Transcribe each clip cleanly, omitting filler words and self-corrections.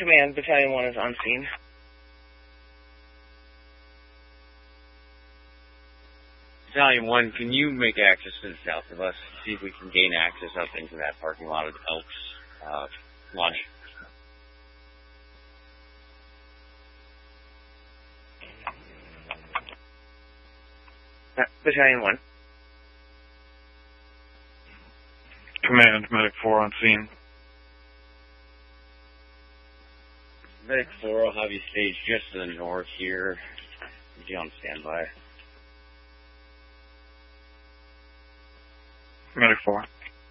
Command, Battalion 1 is on scene. Battalion 1, can you make access to the south of us? See if we can gain access up into that parking lot of Elks launch. Battalion 1. Command, Medic 4 on scene. Medic 4, I'll have you staged just to the north here. Be on standby. Medic 4.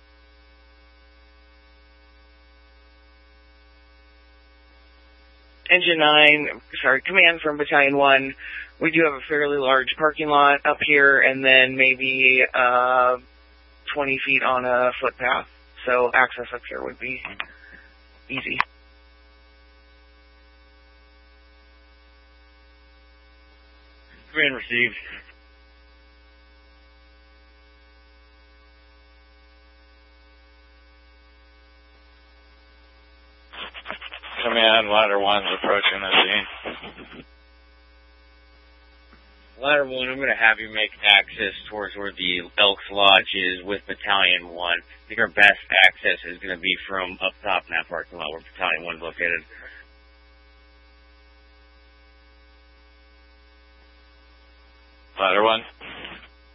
Engine 9, Command from Battalion 1. We do have a fairly large parking lot up here, and then maybe 20 feet on a footpath. So access up here would be easy. Command received. Command, Ladder 1's approaching the scene. Ladder 1, I'm going to have you make access towards where the Elks Lodge is with Battalion 1. I think our best access is going to be from up top in that parking lot where Battalion 1 is located. Ladder 1.